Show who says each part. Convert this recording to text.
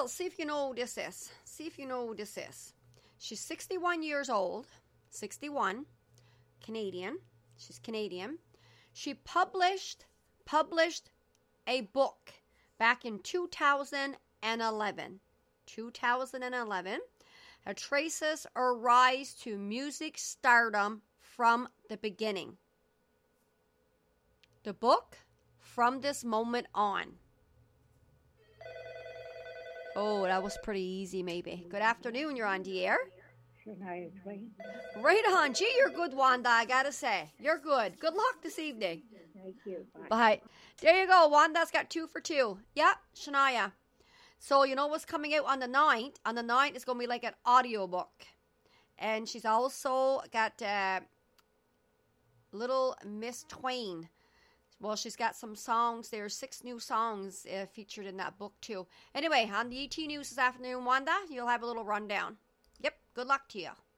Speaker 1: Well, see if you know who this is. See if you know who this is. She's 61 years old. 61. Canadian. She's Canadian. She published a book back in 2011. 2011. That traces her rise to music stardom from the beginning. The book, From This Moment On. Oh, that was pretty easy, maybe. Good afternoon, you're on the air.
Speaker 2: Shania Twain.
Speaker 1: Right on. Gee, you're good, Wanda, I gotta say. You're good. Good luck this evening.
Speaker 2: Thank you. Bye.
Speaker 1: Bye. There you go. Wanda's got 2 for 2. Yep, Shania. So, you know what's coming out on the 9th? On the 9th, it's going to be like an audiobook. And she's also got Little Miss Twain. Well, she's got some songs. There's 6 new songs featured in that book, too. Anyway, on the ET News this afternoon, Wanda, you'll have a little rundown. Yep, good luck to you.